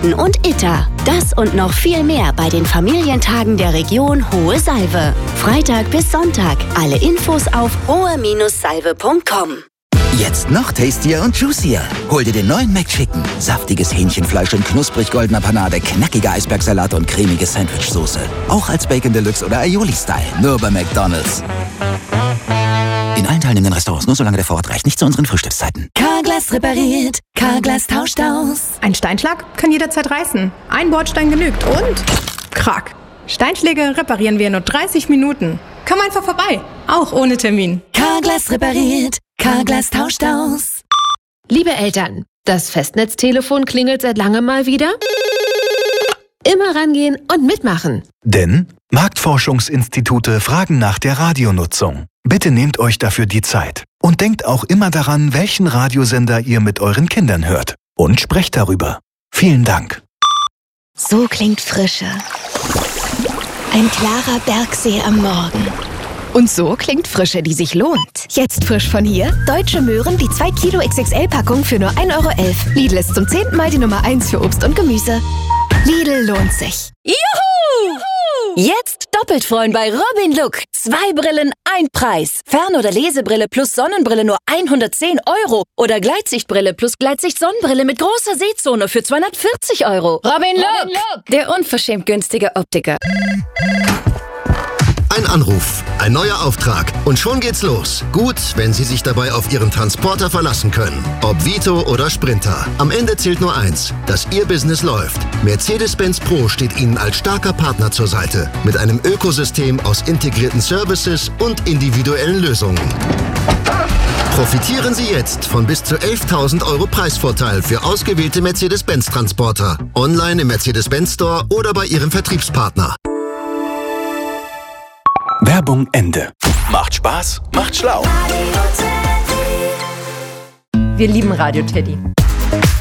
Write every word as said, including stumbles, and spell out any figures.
Kärnten und Itter. Das und noch viel mehr bei den Familientagen der Region Hohe Salve. Freitag bis Sonntag. Alle Infos auf hohe Salve punkt com. Jetzt noch tastier und juicier. Hol dir den neuen McChicken. Saftiges Hähnchenfleisch in knusprig goldener Panade, knackiger Eisbergsalat und cremige Sandwichsoße. Auch als Bacon Deluxe oder Aioli-Style. Nur bei McDonald's. In allen teilnehmenden Restaurants, nur solange der Vorrat reicht. Nicht zu unseren Frühstückszeiten. Carglass repariert. Carglass tauscht aus. Ein Steinschlag kann jederzeit reißen. Ein Bordstein genügt und... Krack. Steinschläge reparieren wir in nur dreißig Minuten. Komm einfach vorbei. Auch ohne Termin. Carglass repariert. Carglass tauscht aus. Liebe Eltern, das Festnetztelefon klingelt seit langem mal wieder. Immer rangehen und mitmachen. Denn Marktforschungsinstitute fragen nach der Radionutzung. Bitte nehmt euch dafür die Zeit. Und denkt auch immer daran, welchen Radiosender ihr mit euren Kindern hört. Und sprecht darüber. Vielen Dank. So klingt Frische. Ein klarer Bergsee am Morgen. Und so klingt Frische, die sich lohnt. Jetzt frisch von hier. Deutsche Möhren, die zwei Kilo X X L-Packung für nur ein Euro elf. Lidl ist zum zehnten Mal die Nummer eins für Obst und Gemüse. Lidl lohnt sich. Juhu! Jetzt doppelt freuen bei Robin Look. Zwei Brillen, ein Preis. Fern- oder Lesebrille plus Sonnenbrille nur hundertzehn Euro. Oder Gleitsichtbrille plus Gleitsicht-Sonnenbrille mit großer Sehzone für zweihundertvierzig Euro. Robin Look, Robin Look. Der unverschämt günstige Optiker. Ein Anruf, ein neuer Auftrag und schon geht's los. Gut, wenn Sie sich dabei auf Ihren Transporter verlassen können. Ob Vito oder Sprinter. Am Ende zählt nur eins, dass Ihr Business läuft. Mercedes-Benz Pro steht Ihnen als starker Partner zur Seite. Mit einem Ökosystem aus integrierten Services und individuellen Lösungen. Profitieren Sie jetzt von bis zu elftausend Euro Preisvorteil für ausgewählte Mercedes-Benz Transporter. Online im Mercedes-Benz Store oder bei Ihrem Vertriebspartner. Werbung Ende. Macht Spaß, macht schlau. Wir lieben Radio Teddy.